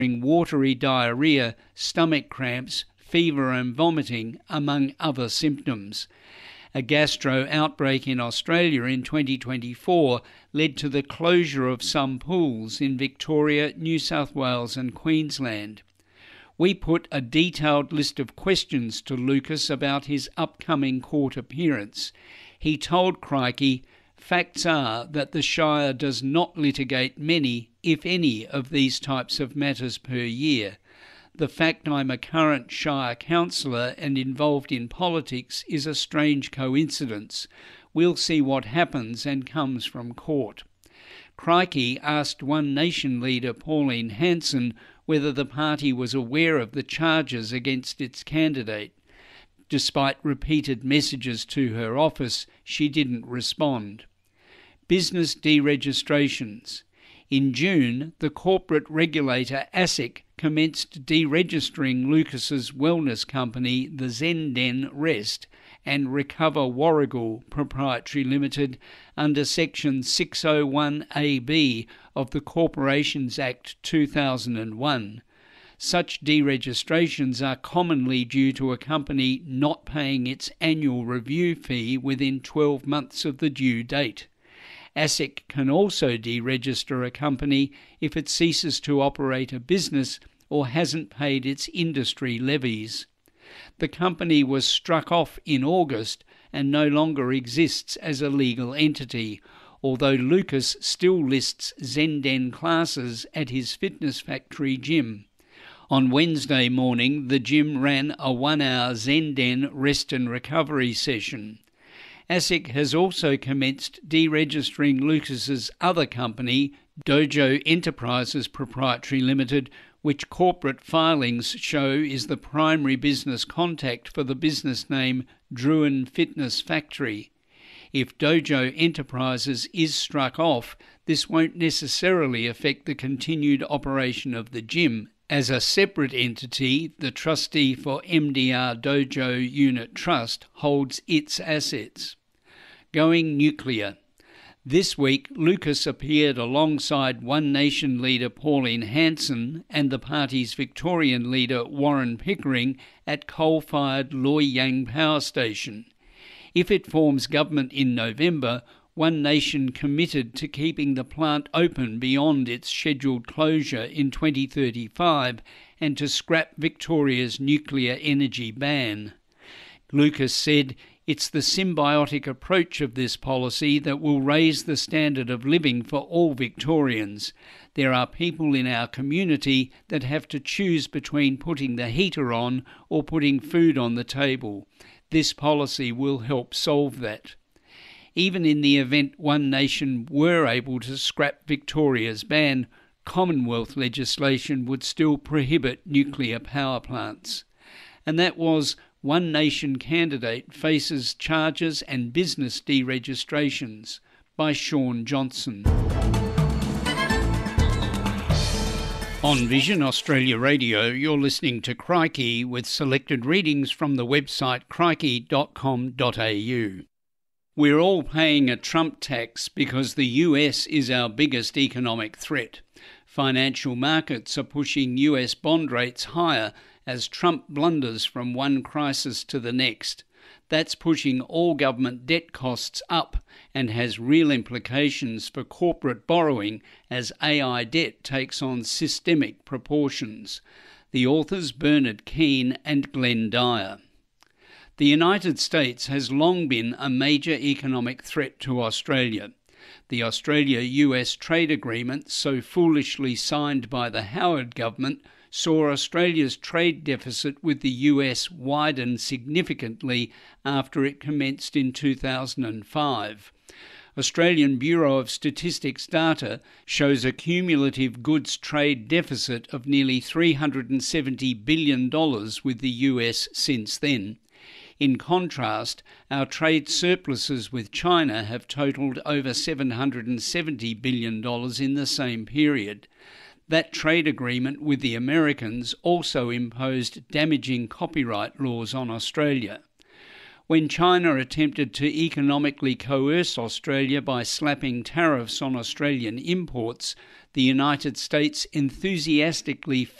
watery diarrhoea, stomach cramps, fever and vomiting, among other symptoms. A gastro outbreak in Australia in 2024 led to the closure of some pools in Victoria, New South Wales and Queensland. We put a detailed list of questions to Lucas about his upcoming court appearance. He told Crikey, "Facts are that the Shire does not litigate many, if any, of these types of matters per year. The fact I'm a current Shire councillor and involved in politics is a strange coincidence. We'll see what happens and comes from court." Crikey asked One Nation leader Pauline Hanson whether the party was aware of the charges against its candidate. Despite repeated messages to her office, she didn't respond. Business deregistrations. In June, the corporate regulator ASIC commenced deregistering Lucas's wellness company, the Zenden Rest, and Recover Warragul Proprietary Limited under Section 601AB of the Corporations Act 2001. Such deregistrations are commonly due to a company not paying its annual review fee within 12 months of the due date. ASIC can also deregister a company if it ceases to operate a business or hasn't paid its industry levies. The company was struck off in August and no longer exists as a legal entity, although Lucas still lists Zenden classes at his Fitness Factory gym. On Wednesday morning, the gym ran a 1-hour Zenden rest and recovery session. ASIC has also commenced deregistering Lucas's other company, Dojo Enterprises Proprietary Limited, which corporate filings show is the primary business contact for the business name Druin Fitness Factory. If Dojo Enterprises is struck off, this won't necessarily affect the continued operation of the gym. As a separate entity, the trustee for MDR Dojo Unit Trust holds its assets. Going nuclear. This week, Lucas appeared alongside One Nation leader Pauline Hanson and the party's Victorian leader Warren Pickering at coal-fired Loy Yang Power Station. If it forms government in November, One Nation committed to keeping the plant open beyond its scheduled closure in 2035 and to scrap Victoria's nuclear energy ban. Lucas said, "It's the symbiotic approach of this policy that will raise the standard of living for all Victorians. There are people in our community that have to choose between putting the heater on or putting food on the table. This policy will help solve that." Even in the event One Nation were able to scrap Victoria's ban, Commonwealth legislation would still prohibit nuclear power plants. And that was One Nation candidate faces charges and business deregistrations by Sean Johnson. On Vision Australia Radio, you're listening to Crikey with selected readings from the website crikey.com.au. We're all paying a Trump tax because the US is our biggest economic threat. Financial markets are pushing US bond rates higher as Trump blunders from one crisis to the next. That's pushing all government debt costs up and has real implications for corporate borrowing as AI debt takes on systemic proportions. The authors Bernard Keane and Glenn Dyer. The United States has long been a major economic threat to Australia. The Australia-US trade agreement, so foolishly signed by the Howard government, saw Australia's trade deficit with the US widen significantly after it commenced in 2005. Australian Bureau of Statistics data shows a cumulative goods trade deficit of nearly $370 billion with the US since then. In contrast, our trade surpluses with China have totalled over $770 billion in the same period. That trade agreement with the Americans also imposed damaging copyright laws on Australia. When China attempted to economically coerce Australia by slapping tariffs on Australian imports, the United States enthusiastically